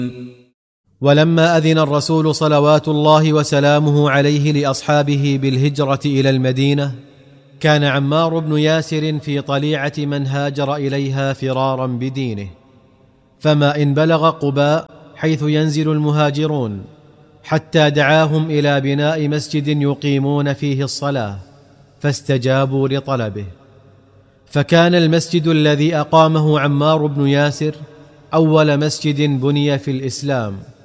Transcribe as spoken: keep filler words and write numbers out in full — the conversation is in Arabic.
ولما أذن الرسول صلوات الله وسلامه عليه لأصحابه بالهجرة إلى المدينة، كان عمار بن ياسر في طليعة من هاجر إليها فرارا بدينه، فما إن بلغ قباء حيث ينزل المهاجرون حتى دعاهم إلى بناء مسجد يقيمون فيه الصلاة، فاستجابوا لطلبه. فكان المسجد الذي أقامه عمار بن ياسر أول مسجد بني في الإسلام،